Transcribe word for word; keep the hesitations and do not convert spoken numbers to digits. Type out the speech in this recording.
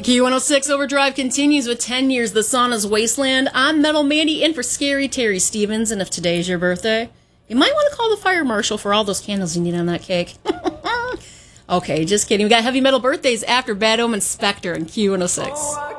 Q one oh six Overdrive continues with ten years The Sauna's Wasteland. I'm Metal Mandy in for Scary Terry Stevens, and if today is your birthday, you might want to call the fire marshal for all those candles you need on that cake. Okay, just kidding. We got heavy metal birthdays after Bad Omen Spectre and Q one oh six.